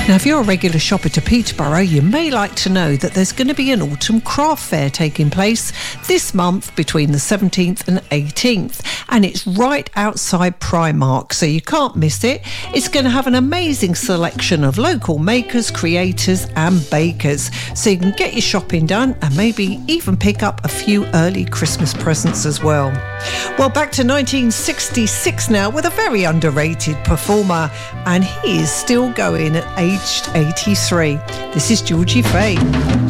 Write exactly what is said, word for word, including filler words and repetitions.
Now, if you're a regular shopper to Peterborough, you may like to know that there's going to be an autumn craft fair taking place this month between the seventeenth and eighteenth, and it's right outside Primark, so you can't miss it. It's going to have an amazing selection of local makers, creators and bakers, so you can get your shopping done and maybe even pick up a few early Christmas presents as well. Well, back to nineteen sixty-six now with a very underrated performer, and he is still going at aged eighty-three. This is Georgie Fame.